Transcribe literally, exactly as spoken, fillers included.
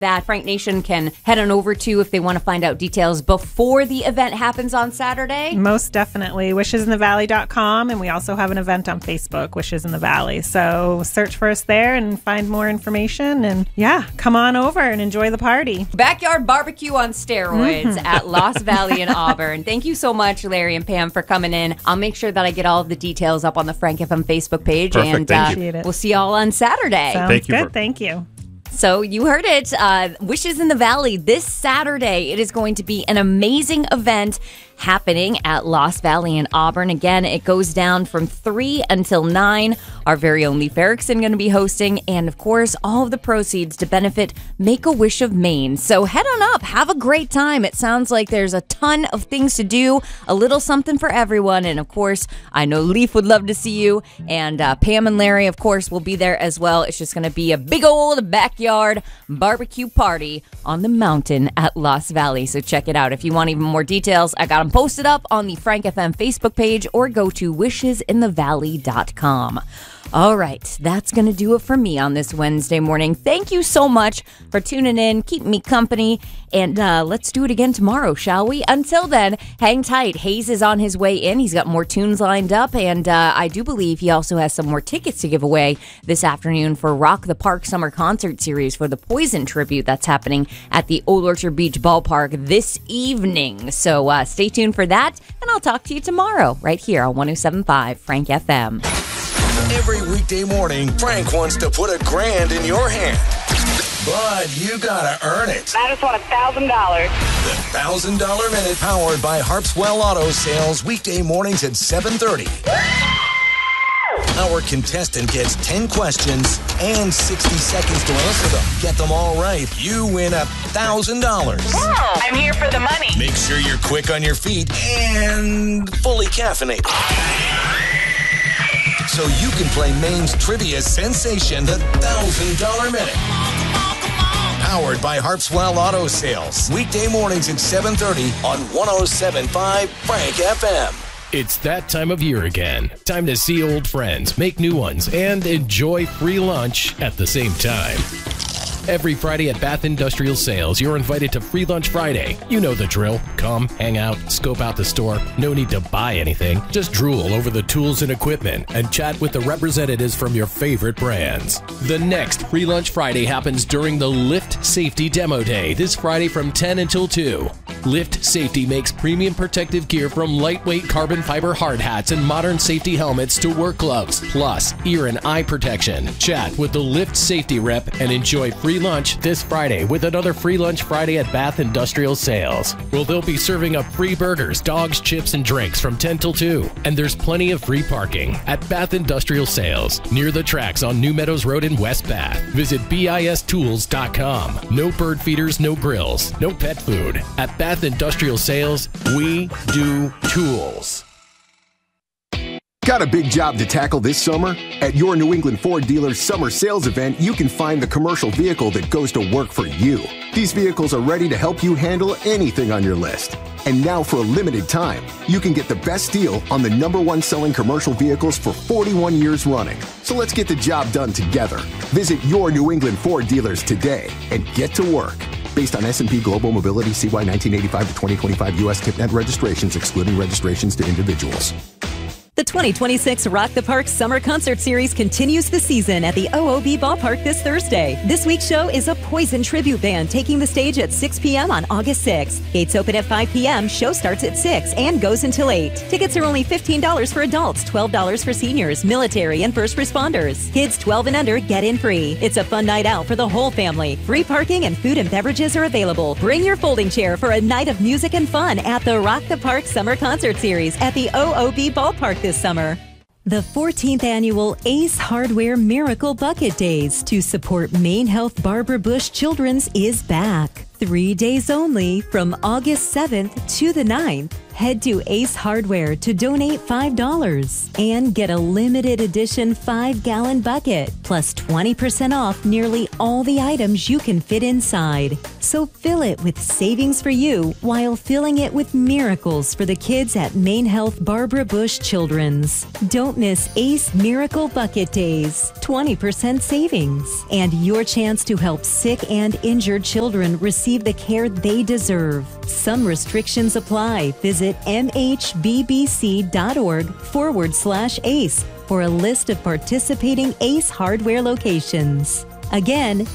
that Frank Nation can head on over to if they want to find out details before the event happens on Saturday? Most definitely. wishes in the valley dot com, and we also have an event on Facebook, Wishes in the Valley. So search for us there and find more information. And yeah, come on over and enjoy the party. Backyard barbecue on steroids mm-hmm. at Lost Valley in Auburn. Thank you so much, Larry and Pam, for coming in. I'll make sure that I get all of the details up on the Frank F M Facebook page. Perfect. And Thank uh, you. We'll see you all on Saturday. Sounds Thank you good. for- Thank you. So you heard it. Uh, Wishes in the Valley this Saturday. It is going to be an amazing event happening at Lost Valley in Auburn. Again, it goes down from three until nine. Our very own Leif Erikson going to be hosting. And, of course, all of the proceeds to benefit Make-A-Wish of Maine. So head on up. Have a great time. It sounds like there's a ton of things to do. A little something for everyone. And, of course, I know Leif would love to see you. And uh, Pam and Larry, of course, will be there as well. It's just going to be a big old backyard barbecue party on the mountain at Lost Valley. So check it out. If you want even more details, I got them posted up on the Frank F M Facebook page or go to wishes in the valley dot com. All right, that's going to do it for me on this Wednesday morning. Thank you so much for tuning in, keeping me company, and uh, let's do it again tomorrow, shall we? Until then, hang tight. Hayes is on his way in. He's got more tunes lined up, and uh, I do believe he also has some more tickets to give away this afternoon for Rock the Park Summer Concert Series for the Poison tribute that's happening at the Old Orchard Beach Ballpark this evening. So uh, stay tuned for that, and I'll talk to you tomorrow right here on one oh seven point five Frank F M. Every weekday morning, Frank wants to put a grand in your hand. But you gotta earn it. I just want a thousand dollars. The Thousand Dollar Minute, powered by Harpswell Auto Sales, weekday mornings at seven thirty. Our contestant gets ten questions and sixty seconds to answer them. Get them all right, you win a thousand dollars. I'm here for the money. Make sure you're quick on your feet and fully caffeinated, so you can play Maine's trivia sensation, the Thousand Dollar Minute. Powered by Harpswell Auto Sales. Weekday mornings at seven thirty on one oh seven point five Frank F M. It's that time of year again. Time to see old friends, make new ones, and enjoy free lunch at the same time. Every Friday at Bath Industrial Sales, you're invited to Free Lunch Friday. You know the drill. Come, hang out, scope out the store. No need to buy anything. Just drool over the tools and equipment and chat with the representatives from your favorite brands. The next Free Lunch Friday happens during the Lift Safety Demo Day this Friday from ten until two. Lift Safety makes premium protective gear from lightweight carbon fiber hard hats and modern safety helmets to work gloves, plus ear and eye protection. Chat with the Lift Safety rep and enjoy free lunch this Friday with another Free Lunch Friday at Bath Industrial Sales. Well, they'll be serving up free burgers, dogs, chips, and drinks from ten till two. And there's plenty of free parking at Bath Industrial Sales, near the tracks on New Meadows Road in West Bath. Visit B I S tools dot com. No bird feeders, no grills, no pet food. At Bath Industrial Sales, we do tools. Got a big job to tackle this summer? At your New England Ford dealer's summer sales event, you can find the commercial vehicle that goes to work for you. These vehicles are ready to help you handle anything on your list. And now for a limited time, you can get the best deal on the number one selling commercial vehicles for forty-one years running. So let's get the job done together. Visit your New England Ford dealers today and get to work. Based on S and P Global Mobility C Y nineteen eighty-five to twenty twenty-five U S TIPNet registrations, excluding registrations to individuals. The twenty twenty-six Rock the Park Summer Concert Series continues the season at the O O B Ballpark this Thursday. This week's show is a Poison tribute band taking the stage at six p.m. on August sixth. Gates open at five p.m., show starts at six and goes until eight. Tickets are only fifteen dollars for adults, twelve dollars for seniors, military, and first responders. Kids twelve and under get in free. It's a fun night out for the whole family. Free parking and food and beverages are available. Bring your folding chair for a night of music and fun at the Rock the Park Summer Concert Series at the O O B Ballpark this summer. The fourteenth Annual Ace Hardware Miracle Bucket Days to support Maine Health Barbara Bush Children's is back. Three days only from August seventh to the ninth. Head to Ace Hardware to donate five dollars and get a limited edition five gallon bucket plus twenty percent off nearly all the items you can fit inside. So fill it with savings for you while filling it with miracles for the kids at Maine Health Barbara Bush Children's. Don't miss Ace Miracle Bucket Days, twenty percent savings, and your chance to help sick and injured children receive the care they deserve. Some restrictions apply. Visit mhbbc.org forward slash ACE for a list of participating Ace Hardware locations. Again,